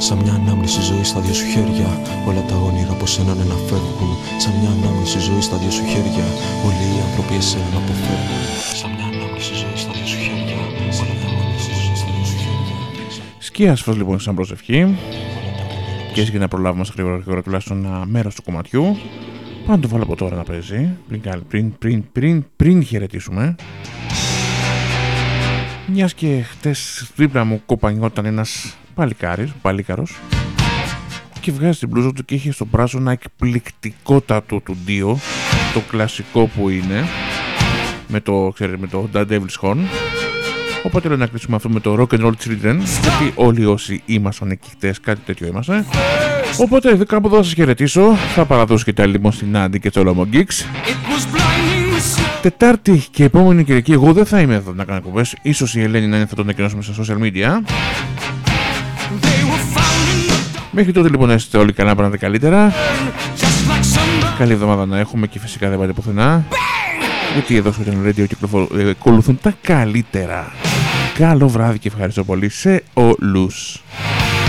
Σαν μια ανάμνηση ζωή στα δυο σου χέρια. Όλα τα όνειρα από σένα να φεύγουν. Σαν μια ανάμνηση ζωή στα δυο σου χέρια. Όλοι οι άνθρωποι εσένα να αποφεύγουν. Σαν μια ανάμνηση ζωή στα δυο σου χέρια. Όλα τα όνειρα από σένα στα δυο σου χέρια. Σκίασφος λοιπόν σαν προσευχή. Και έτσι για να προλάβουμε γρήγορα τουλάχιστον ένα μέρος του κομματιού. Πάμε να το βάλω από τώρα να παίζει. Πριν χαιρετήσουμε. Μιας και χτες δίπλα μου κοπανιόταν ένας παλίκαρος και βγάζει την μπλούζα του και είχε στο μπράσο ένα εκπληκτικότατο του Dio, το κλασικό που είναι με το Da Devil's Horn. Οπότε λέω να κλείσουμε αυτό με το Rock and Roll Children, γιατί όλοι όσοι ήμασταν εκεί χτες κάτι τέτοιο είμαστε. Οπότε κάπου εδώ θα σας χαιρετήσω. Θα παραδώσω και τα λοιπόν στην Άντι και το Lomo Geeks. Τετάρτη και επόμενη Κυριακή εγώ δεν θα είμαι εδώ να κάνω εκπομπές. Ίσως η Ελένη να είναι, θα το ανακοινώσουμε στα social media. Μέχρι τότε λοιπόν να είστε όλοι καλά, να περνάτε καλύτερα. Καλή εβδομάδα να έχουμε και φυσικά δεν πάτε πουθενά. Γιατί εδώ στο Channel Radio ακολουθούν τα καλύτερα. Καλό βράδυ και ευχαριστώ πολύ σε όλους.